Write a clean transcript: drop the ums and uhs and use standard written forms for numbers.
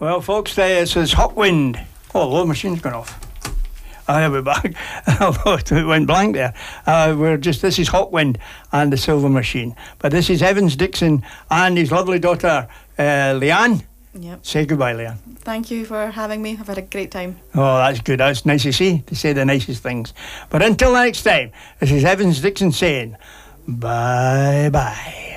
Well, folks, this is Hawkwind. Oh, the machine's gone off. We're back. It went blank there. This is Hawkwind and the Silver Machine. But this is Evans Dixon and his lovely daughter, Leanne. Yep. Say goodbye, Leanne. Thank you for having me. I've had a great time. Oh, that's good. That's nice to say the nicest things. But until next time, this is Evans Dixon saying bye-bye.